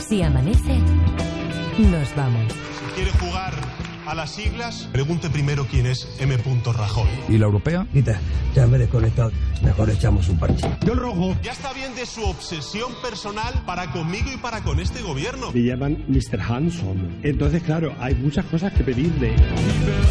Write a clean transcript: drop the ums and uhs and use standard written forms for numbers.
Si amanece, nos vamos. Si quiere jugar a las siglas, pregunte primero quién es M. Rajoy. ¿Y la europea? Quita, ya me he desconectado. Mejor echamos un parche. Yo el rojo. Ya está bien de su obsesión personal para conmigo y para con este gobierno. Me llaman Mr. Hanson. Entonces, claro, hay muchas cosas que pedirle.